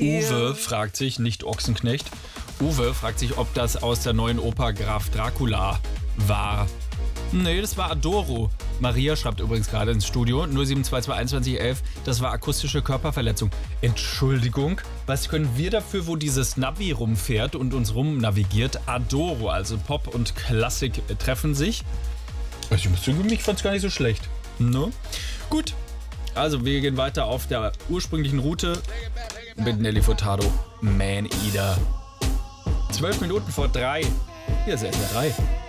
Uwe fragt sich, nicht Ochsenknecht, Uwe fragt sich, ob das aus der neuen Oper Graf Dracula war. Nee, das war Adoro. Maria schreibt übrigens gerade ins Studio 07222111, das war akustische Körperverletzung. Entschuldigung, was können wir dafür, wo dieses Navi rumfährt und uns rumnavigiert? Adoro, also Pop und Klassik treffen sich. Also ich fand es gar nicht so schlecht. No? Gut, also wir gehen weiter auf der ursprünglichen Route mit Nelly Furtado, Man Eater. 12 Minuten vor 3. Hier ist SR3.